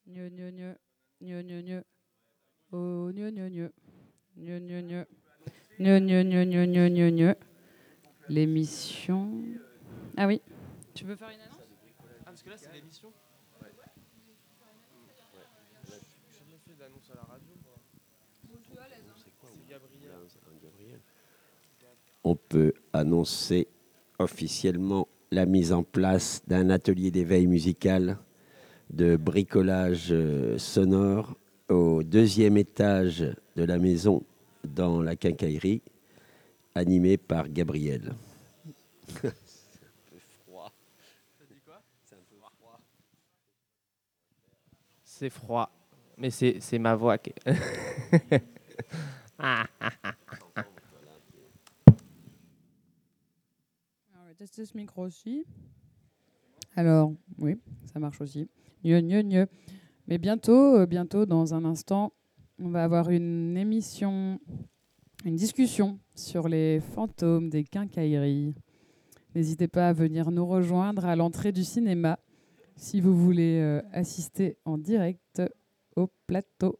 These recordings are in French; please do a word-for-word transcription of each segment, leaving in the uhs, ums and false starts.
Gneu, gneu, gneu. Gneu, gneu, gneu. Oh, gneu, gneu, gneu. Gneu, gneu, gneu. Gneu, gneu, gneu, gneu, gneu, gneu, gneu. L'émission. Ah oui. Tu veux faire une annonce? Ah, parce que là, c'est l'émission. Ouais. Ouais. Je jamais fait d'annonce à la radio, moi. C'est quoi? C'est Gabriel. Gabriel. On peut annoncer officiellement la mise en place d'un atelier d'éveil musical de bricolage euh, sonore au deuxième étage de la maison dans la quincaillerie, animé par Gabriel. C'est un peu froid. T'as dit quoi? C'est un peu froid. C'est froid. Mais c'est, c'est ma voix qui. Ah. On va tester ce micro aussi. Alors, oui, ça marche aussi. Gneu, gneu, gneu. Mais bientôt, euh, bientôt, dans un instant, on va avoir une émission, une discussion sur les fantômes des quincailleries. N'hésitez pas à venir nous rejoindre à l'entrée du cinéma si vous voulez euh, assister en direct au plateau.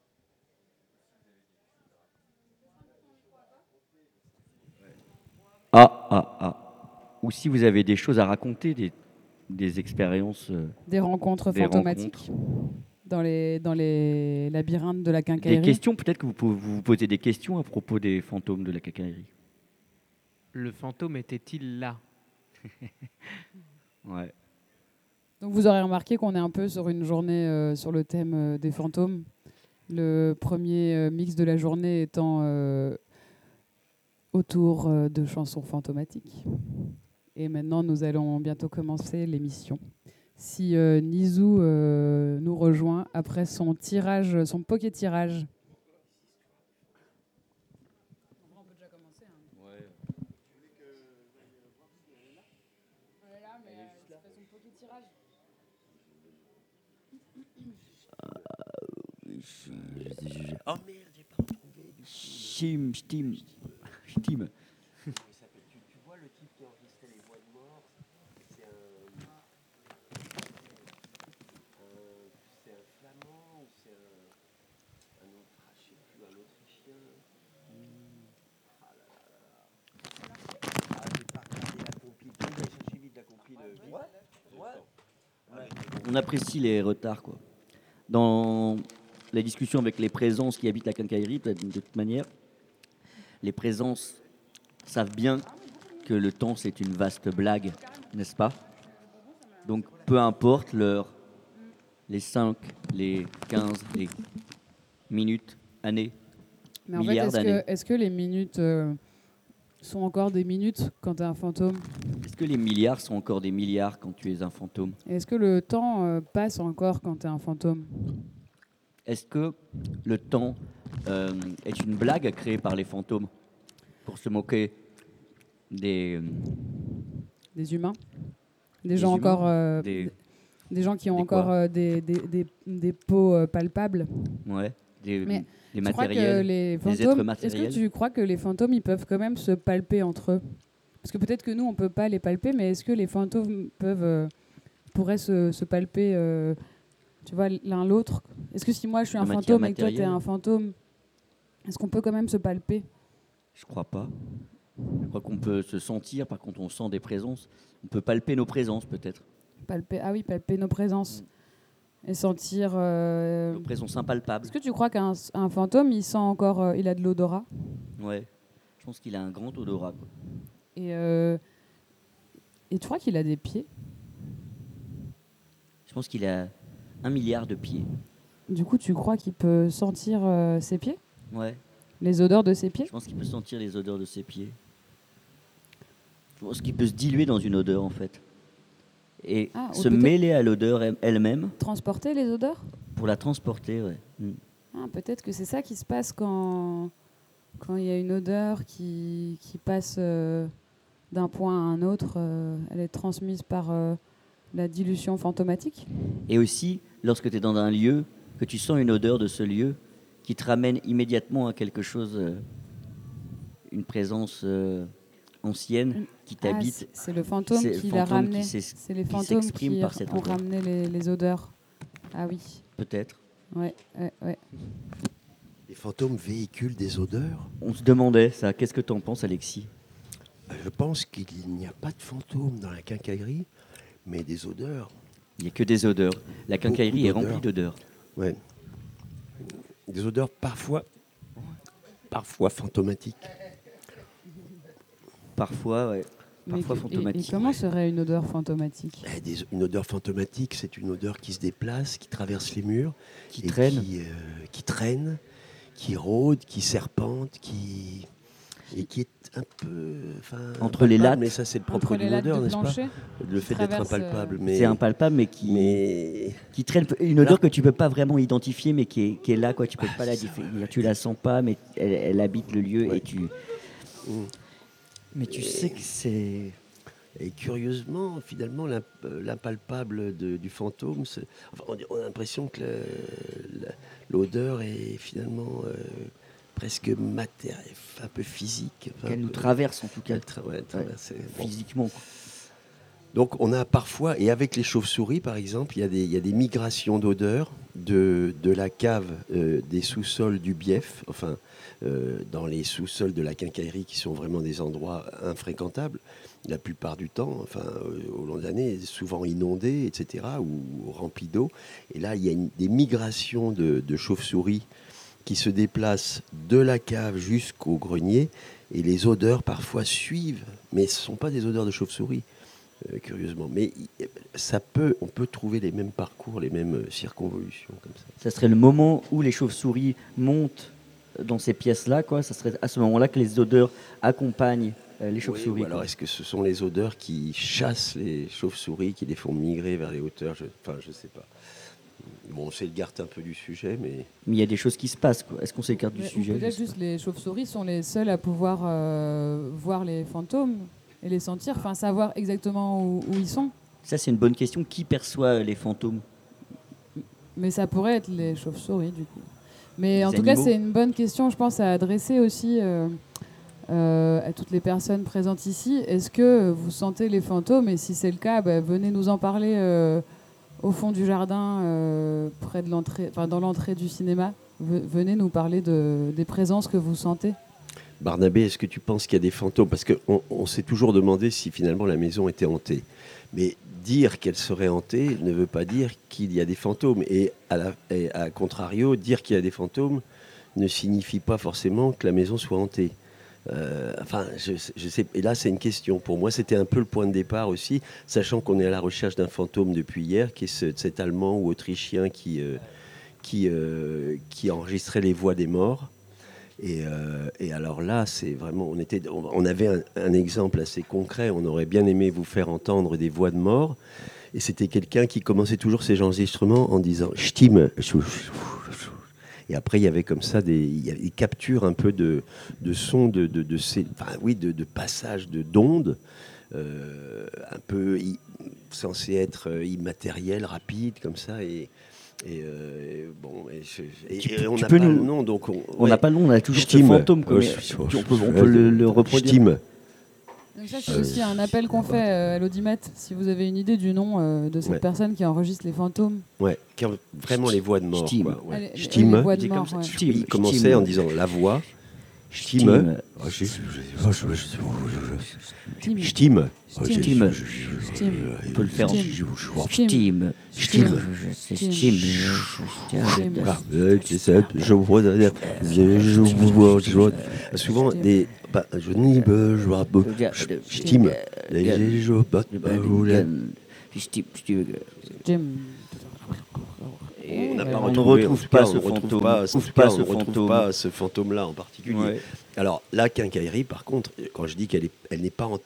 Ah, ah, ah. Ou si vous avez des choses à raconter, des, des expériences. euh, Des rencontres Des fantomatiques dans les, dans les labyrinthes de la Des quincaillerie. questions, peut-être que vous pouvez vous poser des questions à propos des fantômes de la quincaillerie. Le fantôme était-il là? Ouais. Donc vous aurez remarqué qu'on est un peu sur une journée euh, sur le thème euh, des fantômes. Le premier euh, mix de la journée étant euh, autour euh, de chansons fantomatiques. Et maintenant, nous allons bientôt commencer l'émission. Si euh, Nizou euh, nous rejoint après son tirage, son poké tirage. On peut déjà commencer. Hein. Ouais. On est là, mais euh, il fait son poké tirage. Oh merde, j'ai pas retrouvé. Chim, Stim, Stim. Tu, tu vois le type qui enregistrait les voix de mort, c'est un, un- c'est un flamand ou c'est un, un autre, ah, je sais plus, un autrichien. Ah là là là là. Ah, j'ai pas regardé la compile. Tu vas chercher vite la compile. Vite. Ouais. Ouais. On apprécie les retards, quoi. Dans la discussion avec les présences qui habitent la quincaillerie, peut-être de toute manière, les présences savent bien que le temps, c'est une vaste blague, n'est-ce pas? Donc, peu importe l'heure, les cinq, les quinze, les minutes, années, Mais en fait, milliards est-ce d'années. que, est-ce que les minutes euh, sont encore des minutes quand tu es un fantôme? Est-ce que les milliards sont encore des milliards quand tu es un fantôme? Et est-ce que le temps euh, passe encore quand tu es un fantôme? Est-ce que le temps euh, est une blague créée par les fantômes pour se moquer des, euh, Des humains? Des, des gens humains, encore, euh, des, des gens qui ont des encore quoi euh, des, des, des, des peaux euh, palpables? ouais, des, Mais des Tu crois que matériels, les des êtres fantômes, est-ce que matériels? tu crois que les fantômes ils peuvent quand même se palper entre eux? Parce que peut-être que nous on peut pas les palper, mais est-ce que les fantômes peuvent euh, pourraient se, se palper, euh, tu vois, l'un l'autre? Est-ce que si moi je suis De un matière fantôme et que toi tu es matérielle? un fantôme, est-ce qu'on peut quand même se palper? Je crois pas. Je crois qu'on peut se sentir, par contre on sent des présences. On peut palper nos présences peut-être. Palper, ah oui, palper nos présences et sentir. euh, Nos présences impalpables. Est-ce que tu crois qu'un un fantôme il sent encore, euh, il a de l'odorat? Ouais. Je pense qu'il a un grand odorat, quoi. Et euh, et tu crois qu'il a des pieds? Je pense qu'il a un milliard de pieds. Du coup, tu crois qu'il peut sentir euh, ses pieds? Ouais. Les odeurs de ses pieds? Je pense qu'il peut sentir les odeurs de ses pieds. Je pense qu'il peut se diluer dans une odeur en fait. Et Ah, ou se peut-être- mêler à l'odeur elle- elle-même Transporter les odeurs? pour la transporter, ouais. Mm. Ah, peut-être que c'est ça qui se passe quand quand il y a une odeur qui, qui passe euh, d'un point à un autre. Euh, elle est transmise par euh, la dilution fantomatique. Et aussi, lorsque tu es dans un lieu, que tu sens une odeur de ce lieu qui te ramène immédiatement à quelque chose, euh, une présence euh, ancienne Une- qui Ah, t'habite. c'est c'est le fantôme C'est le qui l'a fantôme qui ramené. s'ex- C'est les qui fantômes s'exprime qui par cette ont odeur. ramené les, les odeurs. Ah oui. peut-être. Ouais, ouais, ouais. Les fantômes véhiculent des odeurs. On se demandait ça. Qu'est-ce que tu en penses, Alexis? Je pense qu'il n'y a pas de fantômes dans la quincaillerie, mais des odeurs. Il n'y a que des odeurs. La quincaillerie est Beaucoup remplie d'odeurs. Ouais. Des odeurs parfois, parfois fantomatiques. Parfois, ouais. Mais Parfois que- et- fantomatique. Et, comment serait une odeur fantomatique? Eh, des- une odeur fantomatique, c'est une odeur qui se déplace, qui traverse les murs, Qui et traîne. qui, euh, qui traîne, qui rôde, qui serpente, qui et qui est un peu, enfin, Entre les impalpable, lattes. Mais ça, c'est le propre Entre les d'une lattes odeur, du n'est-ce pas? plancher? Le fait d'être traverse, impalpable, euh, mais C'est impalpable, mais qui, mais qui traîne. Une odeur Là- que tu peux pas vraiment identifier, mais qui est, qui est là, quoi. Tu peux Bah, pas la c'est ça, définir. ouais. Tu la sens pas, mais elle, elle habite le lieu Ouais. et tu. Mm. Mais tu Et- sais que c'est. Et curieusement, finalement, l'imp- euh, l'impalpable de- du fantôme, c'est- enfin, on, on a l'impression que le- la- l'odeur est finalement euh, presque matérielle, un peu physique. enfin, Qu'elle un nous peu- traverse en tout cas, elle tra- ouais, elle traverse, c'est- bon. physiquement. quoi. Donc on a parfois, et avec les chauves-souris par exemple, il y a des, il y a des migrations d'odeurs de, de la cave euh, des sous-sols du Bief, enfin euh, dans les sous-sols de la quincaillerie qui sont vraiment des endroits infréquentables la plupart du temps, enfin euh, au long de l'année, souvent inondés, et cetera, ou remplis d'eau. Et là, il y a une- des migrations de, de chauves-souris qui se déplacent de la cave jusqu'au grenier, et les odeurs parfois suivent, mais ce ne sont pas des odeurs de chauve-souris. Euh, curieusement. Mais il- ça peut, on peut trouver les mêmes parcours, les mêmes euh, circonvolutions comme ça. Ça serait le moment où les chauves-souris montent dans ces pièces-là, quoi. Ça serait à ce moment-là que les odeurs accompagnent euh, les chauves-souris. Oui, ou alors quoi. est-ce que ce sont les odeurs qui chassent les chauves-souris, qui les font migrer vers les hauteurs? je, Enfin, je sais pas. Bon, on s'égarte un peu du sujet, mais Mais il y a des choses qui se passent, quoi. Est-ce qu'on s'écarte du Ouais, ou sujet peut-être je sais juste les chauves-souris sont les seuls à pouvoir euh, voir les fantômes et les sentir, enfin savoir exactement où, où ils sont. Ça, c'est une bonne question. Qui perçoit les fantômes? Mais ça pourrait être les chauves-souris du coup. Mais Les en tout cas, animaux. c'est une bonne question, je pense, à adresser aussi euh, euh, à toutes les personnes présentes ici. Est-ce que vous sentez les fantômes? Et si c'est le cas, bah, venez nous en parler euh, au fond du jardin, euh, près de l'entrée, enfin dans l'entrée du cinéma. Ve- venez nous parler de, des présences que vous sentez. Barnabé, est-ce que tu penses qu'il y a des fantômes? Parce qu'on on s'est toujours demandé si finalement la maison était hantée. Mais dire qu'elle serait hantée ne veut pas dire qu'il y a des fantômes. Et à, la, et à contrario, dire qu'il y a des fantômes ne signifie pas forcément que la maison soit hantée. Euh, enfin, je, je sais. Et là, c'est une question. Pour moi, c'était un peu le point de départ aussi, sachant qu'on est à la recherche d'un fantôme depuis hier, qui est ce- cet Allemand ou Autrichien qui, euh, qui, euh, qui enregistrait les voix des morts. Et, euh, et alors là, c'est vraiment, on, était, on, on avait un, un exemple assez concret. On aurait bien aimé vous faire entendre des voix de mort. Et c'était quelqu'un qui commençait toujours ses enregistrements en disant « Stimme ». Et après, il y avait comme ça des, il y avait des captures un peu de, de sons, de, de, de, ces, enfin, oui, de, de passages de, d'ondes, euh, un peu i- censés être euh, immatériels, rapides, comme ça. Et, et, euh, bon, et, je- et- Tu et peux- on tu n'a peux pas nous- le nom, donc on On n'a ouais. pas le nom, on a toujours ce Stime. fantôme. quoi, Euh, mais je- on je- peut, on je- peut le, le reproduire. Stime. Donc ça, c'est aussi un appel qu'on fait euh, à l'audimat. Si vous avez une idée du nom euh, de cette Ouais. personne qui enregistre les fantômes. Ouais, qui ont vraiment les voix de mort. Stime. Quoi, ouais. Allez, les- Stime. les voix de Dit mort, comme ça, ouais. Stime. Il commençait Stime. en disant la voix. Stime. Stime. Oh, je- Stime. Stime. Stime. Stime. On peut le faire en Stime. Stime. Stime. C'est Stime. Stime. Tiens, Stime. Voilà. Euh, c'est ça, je vois derrière. Je- je vois- je vois- Souvent, des. Bah, je n'y veux, je vois. je- Stime. Les- je vois- bah, vous la- Stime. Stime. Jim. Et On n'a pas on ne retrouvé, en retrouve tout pas cas, ce on retrouve fantôme. pas- On en retrouve tout pas cas, ce on retrouve fantôme. pas ce fantôme-là en particulier. Ouais. Alors, la quincaillerie, par contre, quand je dis qu'elle est- elle n'est pas hantée,